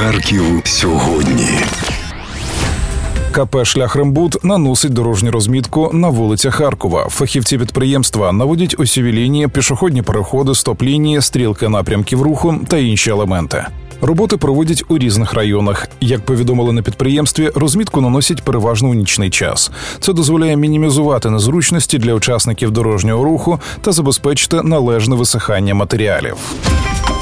Харків сьогодні. КП «Шляхрембуд» наносить дорожню розмітку на вулицях Харкова. Фахівці підприємства наводять осьові лінії, пішохідні переходи, стоп-лінії, стрілки напрямків руху та інші елементи. Роботи проводять у різних районах. Як повідомили на підприємстві, розмітку наносять переважно у нічний час. Це дозволяє мінімізувати незручності для учасників дорожнього руху та забезпечити належне висихання матеріалів.